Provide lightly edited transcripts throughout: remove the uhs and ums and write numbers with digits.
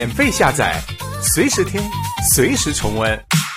免费下载，随时听，随时重温。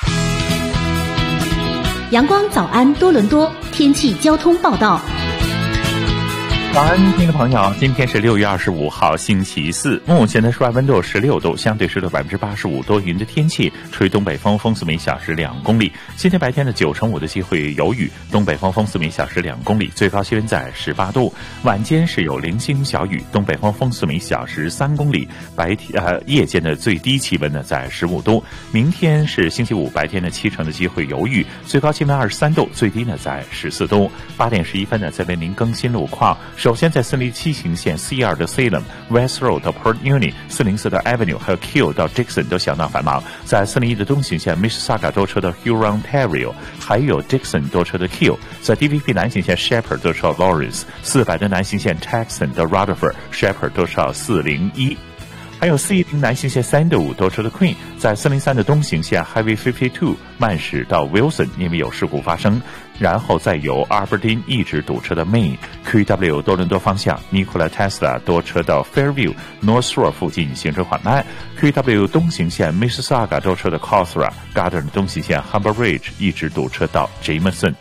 阳光早安多伦多天气交通报道。 早安，听众朋友，今天是6月25号，星期四。目前的室外温度16度，相对湿度85%，多云的天气，吹东北风，风速每小时2公里。今天白天的95%的机会有雨，东北风，风速每小时2公里，最高气温在18度。晚间是有零星小雨，东北风，风速每小时3公里。夜间的最低气温呢在15度。明天是星期五，白天的70%的机会有雨，最高气温23度，最低呢在14度。8点11分呢，再为您更新路况。首先在407行线 C2 的 Salem、West Road 到 Port Union、404的 Avenue 还有 Keele 到 Dixon 都相当繁忙。在401的东行线 Mississauga 多车到 Huron、Ontario， 还有 Dixon 多车的 Keele。在 DVP 南行线 Shepherd 多车到 Lawrence，400的南行线 Texan 到 Rutherford，Shepherd 多车到401。还有410南行线305多车的 Queen， 在403的东行线 Highway 52慢驶到 Wilson， 因为有事故发生。然后再由 Aberdeen 一直堵车的 Main，QEW 多伦多方向 Nikola Tesla 多车到 Fairview、North Shore 附近行车缓慢。QEW 东行线 Mississauga 多车的 Cawthra、Garden 东行线 Humber Ridge 一直堵车到 Jameson。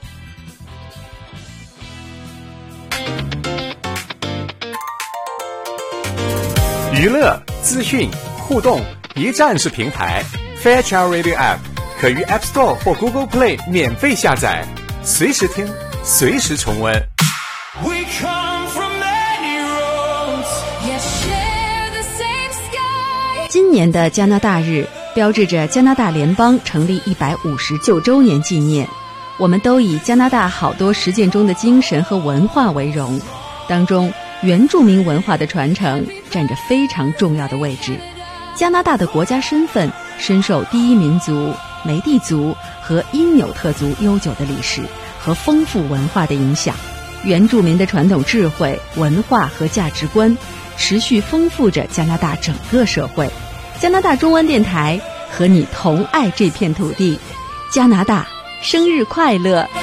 娱乐、资讯、互动，一站式平台 Fairchild Radio App 可于 App Store 或 Google Play 免费下载，随时听，随时重温。 今年的加拿大日标志着加拿大联邦成立159周年纪念，我们都以加拿大好多实践中的精神和文化为荣，当中原住民文化的传承占着非常重要的位置。加拿大的国家身份深受第一民族、梅地族和因纽特族悠久的历史和丰富文化的影响，原住民的传统智慧、文化和价值观持续丰富着加拿大整个社会。加拿大中文电台和你同爱这片土地。加拿大，生日快乐！